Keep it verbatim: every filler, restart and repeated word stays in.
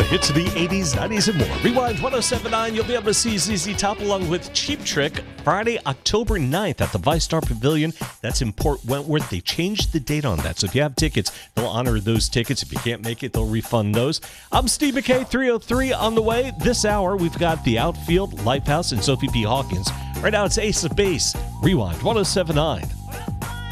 hits of the eighties, nineties, and more. Rewind ten seventy-nine, you'll be able to see Z Z Top along with Cheap Trick Friday, October ninth at the ViStar Pavilion. That's in Port Wentworth. They changed the date on that, so if you have tickets, they'll honor those tickets. If you can't make it, they'll refund those. I'm Steve McKay, three oh three on the way. This hour, we've got The Outfield, Lifehouse, and Sophie P. Hawkins. Right now, it's Ace of Base. Rewind ten seventy-nine.